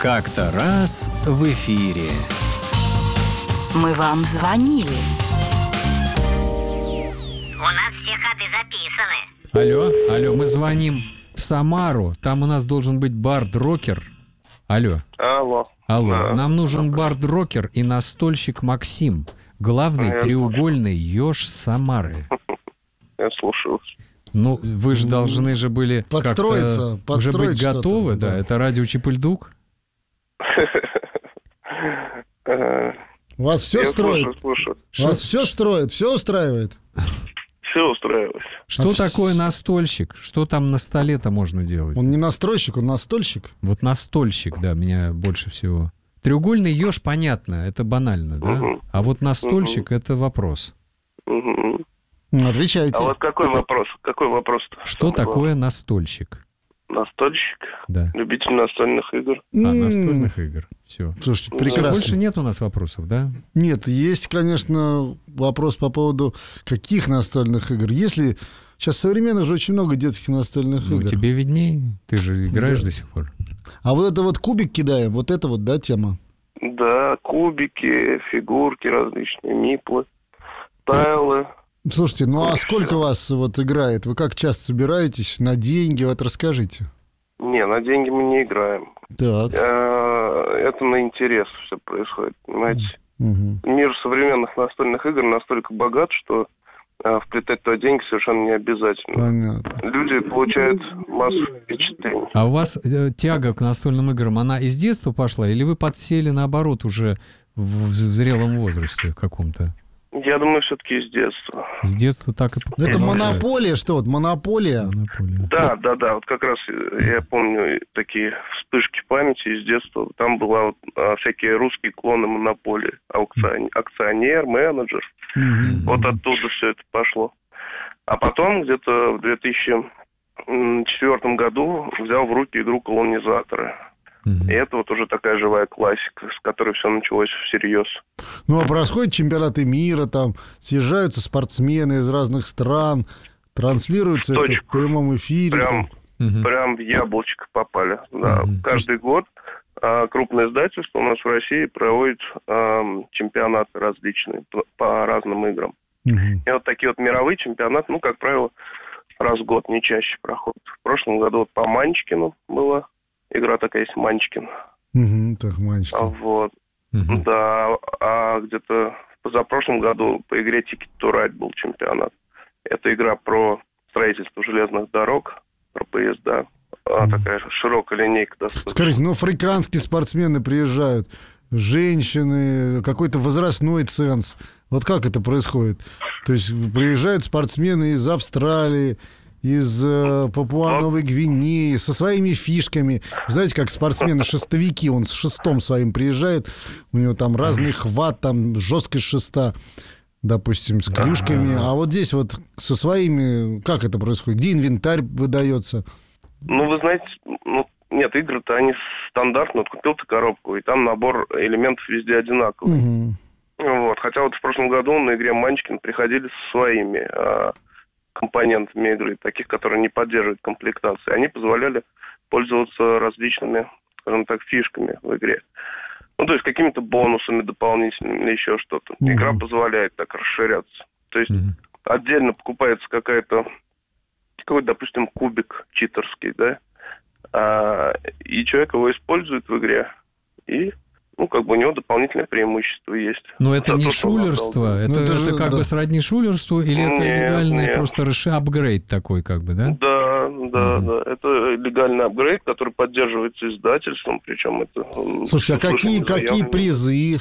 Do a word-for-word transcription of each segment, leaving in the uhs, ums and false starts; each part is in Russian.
Как-то раз в эфире. Мы вам звонили. У нас все ходы записаны. Алло, алло, мы звоним в Самару. Там у нас должен быть бард-рокер. Алло. Алло. Алло. Да. Нам нужен бард-рокер и настольщик Максим. Главный Я треугольный еж Самары. Я слушаю. Ну, вы же должны же были Подстроиться, как-то уже подстроить быть что-то, готовы, да. да. Это радио Чипыльдук. Вас все Я строит? слушаю, слушаю. Вас все строит? Все устраивает? Все устраивает. Что А такое с- настольщик? Что там на столе-то можно делать? Он не настройщик, он настольщик. Вот настольщик, да, меня больше всего. Треугольный еж, понятно, это банально, да? Мгм. А вот настольщик — это вопрос. Мгм. Ну, отвечайте. А вот какой вопрос? Какой вопрос? Что такое настольщик? Настольщик? Да. Любитель настольных игр? А, М, настольных игр. Все. Слушайте, Больше прекрасно. нет у нас вопросов, да? Нет, есть, конечно, вопрос по поводу каких настольных игр. Если сейчас современных же очень много детских настольных Ну, игр. тебе видней. Ты же играешь Да. до сих пор. А вот это вот кубик кидаем, вот это вот, да, тема? Да, кубики, фигурки различные, миплы, тайлы. Слушайте, ну а сколько вас вот играет? Вы как часто собираетесь? На деньги? Вот расскажите. Не, на деньги мы не играем. Так. Э, Это на интерес все происходит, понимаете? Мгм. Мир современных настольных игр настолько богат, что э, вплетать туда деньги совершенно не обязательно. Понятно. Люди получают массу впечатлений. А у вас э, тяга к настольным играм, она из детства пошла? Или вы подсели, наоборот, уже в, в зрелом возрасте каком-то? Я думаю, все-таки из детства. С детства так и Ну, это продолжается. монополия, что вот, монополия? Монополия. Да, да, да. Вот как раз я помню такие вспышки памяти из детства. Там была вот, а, всякие русские клоны монополии. Аукцион- Акционер, менеджер. Мгм. Вот оттуда все это пошло. А потом где-то в две тысячи четвёртом году взял в руки игру «Колонизаторы». Мгм. И это вот уже такая живая классика, с которой все началось всерьез. Ну, а происходят чемпионаты мира, там съезжаются спортсмены из разных стран, транслируется это в Точно. прямом эфире. Прям, Мгм. прям в яблочко попали. Да. Мгм. Каждый год а, крупное издательство у нас в России проводит ам, чемпионаты различные по, по разным играм. Мгм. И вот такие вот мировые чемпионаты, ну, как правило, раз в год, не чаще проходят. В прошлом году вот по Манчкину была игра такая есть, Манчкин. Мгм. Так, мальчики. А, Вот. Мгм. Да, а где-то в позапрошлом году по игре Ticket to Ride был чемпионат. Это игра про строительство железных дорог, про поезда. А, такая широкая линейка достаточно. Скажите, ну, африканские спортсмены приезжают, женщины, какой-то возрастной ценз. Вот как это происходит? То есть приезжают спортсмены из Австралии, из э, Папуа-Новой Гвинеи, со своими фишками. Знаете, как спортсмены-шестовики, он с шестом своим приезжает, у него там разный хват, там жесткость шеста, допустим, с клюшками. А вот здесь вот со своими, как это происходит? Где инвентарь выдается? Ну, вы знаете, ну, нет, игры-то они стандартные. Вот купил ты коробку, и там набор элементов везде одинаковый. Мгм. Вот. Хотя вот в прошлом году на игре Манчкин приходили со своими а, компонентами игры, таких, которые не поддерживают комплектации. Они позволяли пользоваться различными, скажем так, фишками в игре. Ну, то есть какими-то бонусами дополнительными или еще что-то. Мгм. Игра позволяет так расширяться. То есть Мгм. отдельно покупается какая-то, какой-то, допустим, кубик читерский, да, а, и человек его использует в игре, и, ну, как бы у него дополнительное преимущество есть. Но это За не то, что он шулерство, отдал. это, Ну, это это же, как да. бы сродни шулерству, или это Нет, легальный нет. просто расши- апгрейд такой, как бы, да? Да, да, Мгм. да. Это легальный апгрейд, который поддерживается издательством, причем это... м, Слушайте, а с какие, условиями какие заявленными. призы?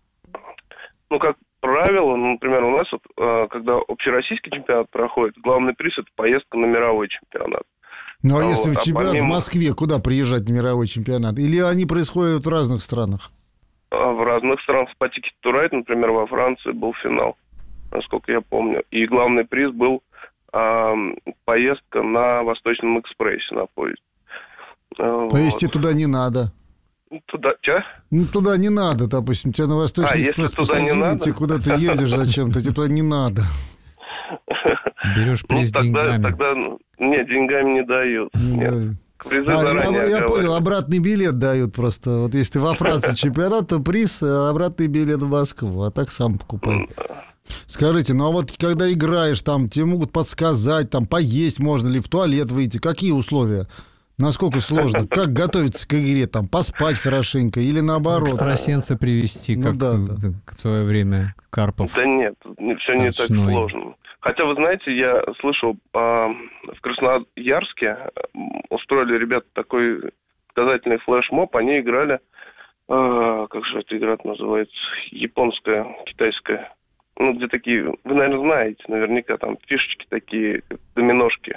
Ну, как правило, ну, например, у нас, вот, э, когда общероссийский чемпионат проходит, главный приз – это поездка на мировой чемпионат. Ну, а А если вот, а чемпионат помимо- в Москве, куда приезжать на мировой чемпионат? Или они происходят в разных странах? А в разных странах по Ticket to Ride, например, во Франции был финал, насколько я помню. И главный приз был а, поездка на Восточном экспрессе на поезде. А, Поесть вот. туда не надо. Туда, ча? Ну, туда не надо, допустим. Тебя на Восточный А, если экспресс туда не посадили, надо? тебе куда ты едешь зачем-то, тебе туда не надо. Берешь приз ну, тогда, деньгами. тогда, ну, нет, деньгами не дают. Не Нет. дают. К Призы А, заранее я, я говорю. понял, обратный билет дают просто. Вот если ты во Франции чемпионат, то приз, а обратный билет в Москву, а так сам покупай. Скажите, ну а вот когда играешь, там тебе могут подсказать, там поесть можно ли, в туалет выйти, какие условия? Насколько сложно? Как готовиться к игре? Там поспать хорошенько или наоборот? Экстрасенса привести, Ну как да, в- да. в свое время Карпов. Да нет, все не так Ночной. сложно. Хотя, вы знаете, я слышал, а, в Красноярске м, устроили ребята такой показательный флешмоб, они играли, а, как же эта игра называется, японская, китайская, ну, где такие, вы, наверное, знаете, наверняка, там фишечки такие, как доминошки.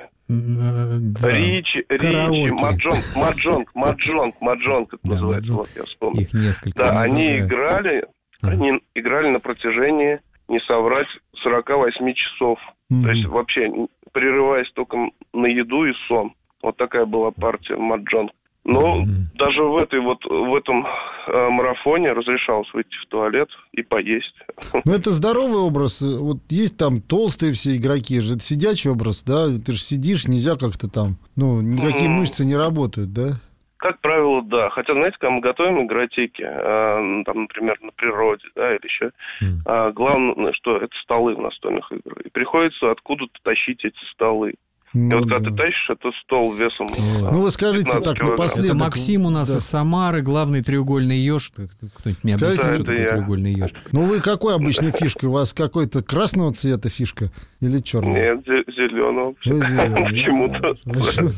Э, да. Ричи, Караоке. Ричи, Маджонг, Маджонг, Маджонг, Маджонг, это Да, называется, маджонг. вот я вспомнил. Их несколько. Да, одна они другая. играли, Ага. они играли на протяжении, не соврать, сорок восемь часов. Мгм. То есть вообще н- прерываясь только на еду и сон. Вот такая была партия маджонг. Но Мгм. даже в этой вот в этом э, марафоне разрешалось выйти в туалет и поесть. Ну, это здоровый образ. Вот есть там толстые все игроки, же это сидячий образ, да? Ты же сидишь, нельзя как-то там, ну, никакие Мгм. мышцы не работают, да? Как правило, да. Хотя, знаете, когда мы готовим игротеки, э, там, например, на природе, да, или еще, М. а, главное, что это столы в настольных играх. И приходится откуда-то тащить эти столы. И Ну, вот когда да. ты тащишь, это стол весом. Вот. Ну, вы скажите пятнадцать так, килограмм. напоследок. Это Максим у нас Да. из Самары, главный треугольный еж. Кто-нибудь мне Скажите, объяснит, что это такое я. треугольный еж? Ну, вы какой обычной фишкой? У вас какой-то красного цвета фишка или черного? Нет, зеленого. Вы зелёный. Почему-то. Почему?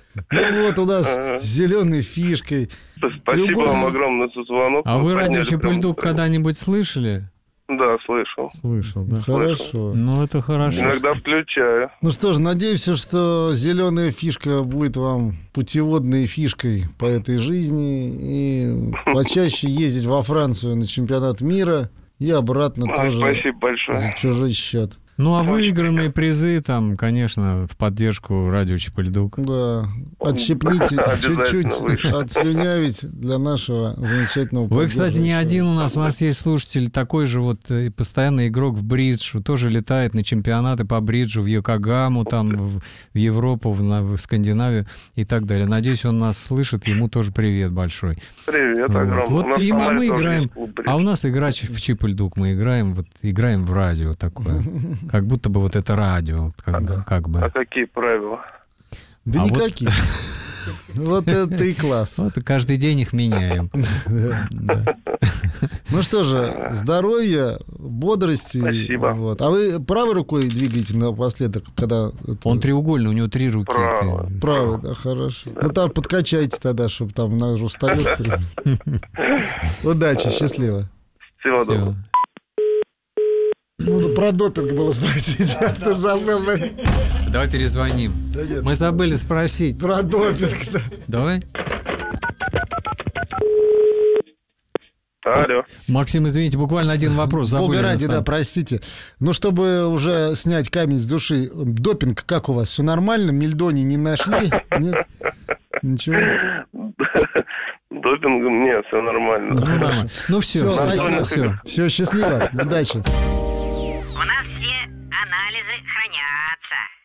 Ну вот у нас Ага. с зеленой фишкой. Спасибо Треугольный. вам огромное за звонок. А вы радио подняли прям Чапульдук настроение. когда-нибудь слышали? Да, слышал. Слышал, да. Хорошо. Ну, это хорошо. Иногда включаю. Ну что ж, надеемся, что зеленая фишка будет вам путеводной фишкой по этой жизни и почаще ездить во Францию на чемпионат мира и обратно А, тоже Спасибо большое. за чужой счет. Ну, а выигранные призы там, конечно, в поддержку радио Чапульдук. Да, отщепните Обязательно чуть-чуть, вышло. отслюнявить для нашего замечательного Вы, кстати, не поддерживающего. один у нас. У нас есть слушатель, такой же вот э, постоянный игрок в бридж, тоже летает на чемпионаты по бриджу в Йокогаму, там в, в Европу, в, на- в Скандинавию и так далее. Надеюсь, он нас слышит, ему тоже привет большой. Привет, Вот, огромное. вот У нас в и мы, Самаре мы тоже играем, есть клуб бридж. а у нас игра ч- в Чипульдук, мы играем, вот играем в радио такое, как будто бы вот это радио, как, бы- как А бы. какие правила? Да А вот- никаких. Вот это и класс. Вот и каждый день их меняем. Да. Ну что же, здоровья, бодрости. Спасибо. Вот. А вы правой рукой двигаете напоследок, когда... это- Он треугольный, у него три руки. Право. Ты- Правый, да, хорошо. Ну там подкачайте тогда, чтобы там на устает. Удачи, счастливо. Всего доброго. Всё. Ну, про допинг было спросить. Ты забыл. Давай перезвоним. Да нет. Мы забыли спросить. Про допинг. да. Давай. Алло. Максим, извините, буквально один вопрос. Забыли Бога ради, нас да, там. простите. Ну, чтобы уже снять камень с души, допинг как у вас? Все нормально? Мельдони не нашли? Нет? Ничего? Допингом нет, все нормально. Ну, нормально. Ну все, Всё, все, спасибо. все. Все, счастливо, удачи. У нас все анализы хранятся.